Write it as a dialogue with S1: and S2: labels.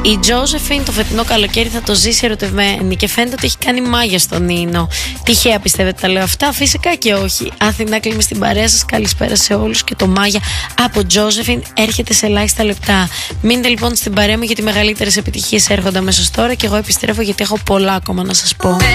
S1: Η Τζόζεφιν το φετινό καλοκαίρι θα το ζήσει ερωτευμένη και φαίνεται ότι έχει κάνει μάγια στον Νίνο. Τυχαία πιστεύετε τα λέω αυτά? Φυσικά και όχι. Αθηνά Κλίμη στην παρέα σας. Καλησπέρα σε όλους και το μάγια από Τζόζεφιν έρχεται σε ελάχιστα λεπτά. Μείνετε λοιπόν στην παρέα μου γιατί οι μεγαλύτερες επιτυχίες έρχονται αμέσως τώρα και εγώ επιστρέφω γιατί έχω πολλά ακόμα να σας πω.